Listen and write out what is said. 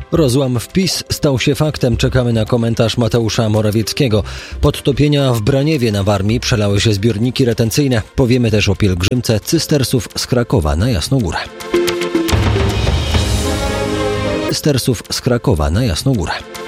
Rozłam w PiS stał się faktem. Czekamy na komentarz Mateusza Morawieckiego. Podtopienia w Braniewie na Warmii, przelały się zbiorniki retencyjne. Powiemy też o pielgrzymce cystersów z Krakowa na Jasną Górę. Cystersów z Krakowa na Jasną Górę.